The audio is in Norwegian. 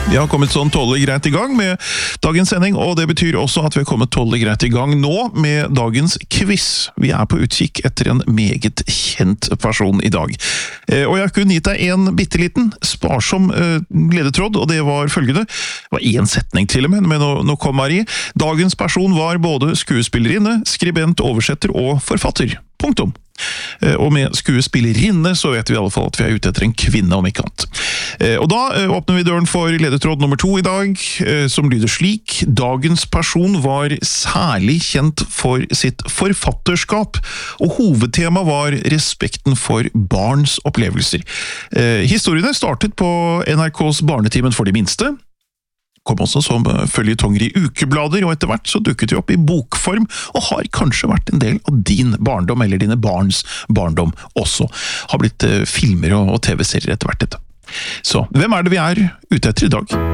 Vi har kommet sånn tålelig greit i gang med dagens sending, og det betyr også at vi har kommet tålelig greit i gang nå med dagens quiz. Vi er på utkikk etter en meget kjent person i dag. Og jeg kunne gitt deg en bitteliten, sparsom ledetråd, og det var følgende. Det var en setning til og med, men nå kom Marie. Dagens person var både skuespillerinne, skribent, oversetter og forfatter. Punktum. Og med skuespillerinne så vet vi i alle fall at vi er ute etter en kvinne om ikke annet. Og da åpner vi døren for ledetråd nummer 2 i dag, som lyder slik. Dagens person var særlig kjent for sitt forfatterskap, og hovedtema var respekten for barns opplevelser. Historiene startet på NRKs Barnetimen for de minste, kom også som følgetonger i ukeblader, og etter hvert så dukket de opp i bokform, og har kanskje vært en del av din barndom, eller dine barns barndom også. Har blitt filmer og TV-serier etter hvert dette. Så, hvem er det vi er ute etter i dag?